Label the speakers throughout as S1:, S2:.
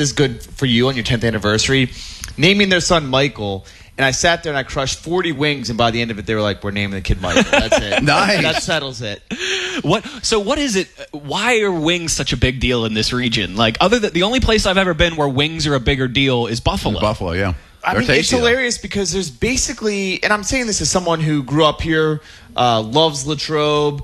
S1: is good for you on your 10th anniversary, naming their son Michael. And I sat there and I crushed 40 wings, and by the end of it, they were like, "We're naming the kid Michael." That's it.
S2: Nice.
S1: That settles it.
S3: What is it? Why are wings such a big deal in this region? Like, other than the only place I've ever been where wings are a bigger deal is Buffalo.
S2: Buffalo, yeah.
S1: I mean, it's hilarious because there's basically, and I'm saying this as someone who grew up here, loves Latrobe.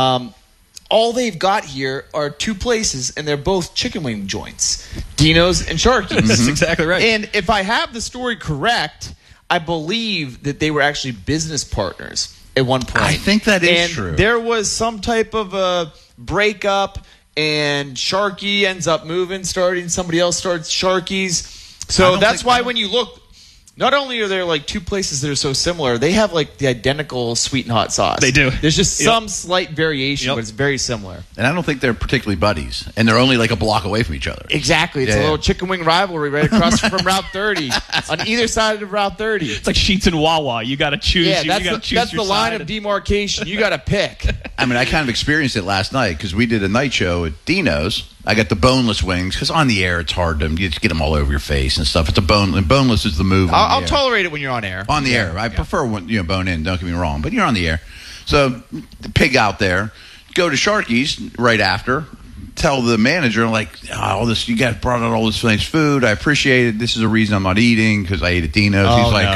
S1: All they've got here are two places, and they're both chicken wing joints, Dino's and Sharky's.
S3: That's exactly right.
S1: And if I have the story correct, I believe that they were actually business partners at one point.
S2: I think that is true.
S1: There was some type of a breakup, and Sharky ends up starting. Somebody else starts Sharky's. So that's why when you look, not only are there like two places that are so similar, they have like the identical sweet and hot sauce.
S3: They do.
S1: There's just some slight variation, but it's very similar.
S2: And I don't think they're particularly buddies, and they're only like a block away from each other.
S1: Exactly. It's a little chicken wing rivalry right across from Route 30 on either side of Route 30.
S3: It's like Sheetz and Wawa. You got to choose.
S1: Yeah, that's the line of demarcation. You got to pick.
S2: I mean, I kind of experienced it last night because we did a night show at Dino's. I got the boneless wings because on the air it's hard to you just get them all over your face and stuff. It's boneless is the move.
S1: I'll tolerate it when you're on air.
S2: On the air, I prefer when bone in. Don't get me wrong, but you're on the air. So the pig out there, go to Sharky's right after. Tell the manager all this you guys brought out all this nice food. I appreciate it. This is the reason I'm not eating because I ate at Dino's.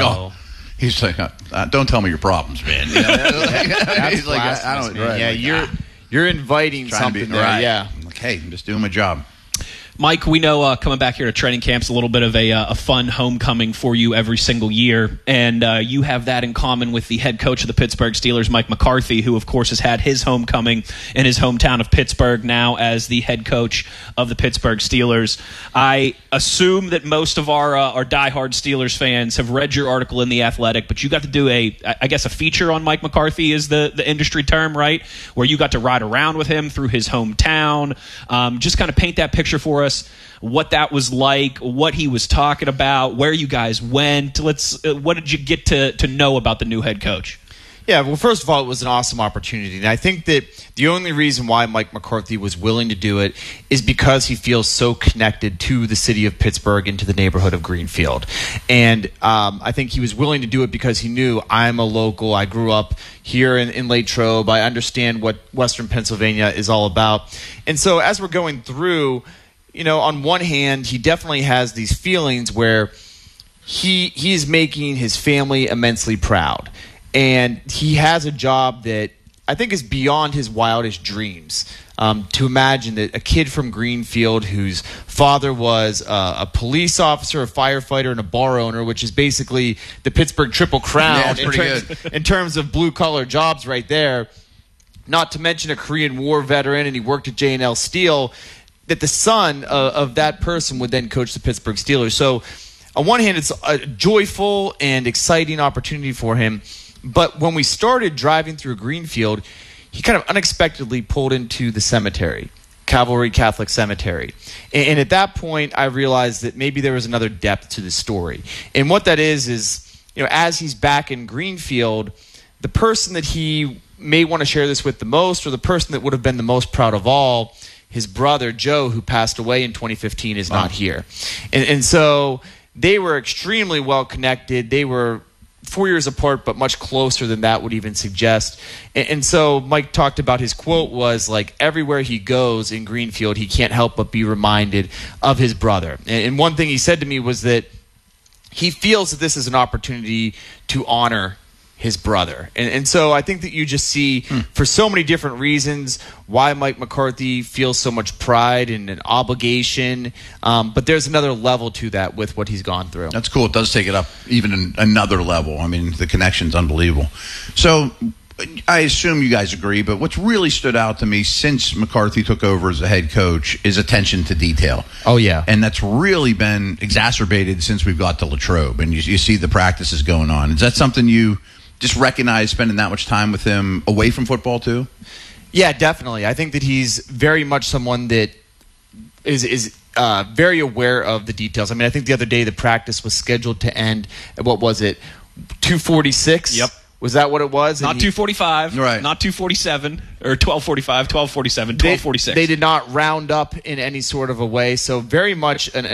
S2: He's like, don't tell me your problems, man. You know?
S1: He's like, I don't. Right, yeah, you're inviting something there.
S2: Right.
S1: Yeah.
S2: I'm like, hey, I'm just doing my job.
S3: Mike, we know coming back here to training camp's a little bit of a fun homecoming for you every single year, and you have that in common with the head coach of the Pittsburgh Steelers, Mike McCarthy, who, of course, has had his homecoming in his hometown of Pittsburgh now as the head coach of the Pittsburgh Steelers. I assume that most of our diehard Steelers fans have read your article in The Athletic, but you got to do a feature on Mike McCarthy is the industry term, right, where you got to ride around with him through his hometown. Just kind of paint that picture for us. What that was like, what he was talking about, where you guys went. What did you get to know about the new head coach?
S1: Yeah, well, first of all, it was an awesome opportunity. And I think that the only reason why Mike McCarthy was willing to do it is because he feels so connected to the city of Pittsburgh and to the neighborhood of Greenfield. And I think he was willing to do it because he knew I'm a local. I grew up here in Latrobe. I understand what Western Pennsylvania is all about. And so as we're going through, on one hand, he definitely has these feelings where he is making his family immensely proud. And he has a job that I think is beyond his wildest dreams. To imagine that a kid from Greenfield whose father was a police officer, a firefighter, and a bar owner, which is basically the Pittsburgh Triple Crown in terms of blue-collar jobs right there, not to mention a Korean War veteran, and he worked at J&L Steel, that the son of that person would then coach the Pittsburgh Steelers. So on one hand, it's a joyful and exciting opportunity for him. But when we started driving through Greenfield, he kind of unexpectedly pulled into the cemetery, Calvary Catholic Cemetery. And at that point, I realized that maybe there was another depth to the story. And what that is, as he's back in Greenfield, the person that he may want to share this with the most, or the person that would have been the most proud of all, his brother, Joe, who passed away in 2015, is not here. And so they were extremely well connected. They were 4 years apart, but much closer than that would even suggest. And so Mike talked about, his quote was like, everywhere he goes in Greenfield, he can't help but be reminded of his brother. And one thing he said to me was that he feels that this is an opportunity to honor his brother. And so I think that you just see, for so many different reasons, why Mike McCarthy feels so much pride and an obligation. But there's another level to that with what he's gone through.
S2: That's cool. It does take it up even another level. I mean, the connection's unbelievable. So I assume you guys agree, but what's really stood out to me since McCarthy took over as the head coach is attention to detail.
S1: Oh, yeah.
S2: And that's really been exacerbated since we've got to Latrobe, and you see the practices going on. Is that something you just recognize, spending that much time with him away from football too?
S1: Yeah, definitely. I think that he's very much someone that is very aware of the details. I mean, I think the other day the practice was scheduled to end at, what was it, 2:46?
S3: Yep.
S1: Was that what it was?
S3: Not 2:45,
S2: right?
S3: Not 2:47 or 12:45, 12:47, 12:46.
S1: They did not round up in any sort of a way. So very much an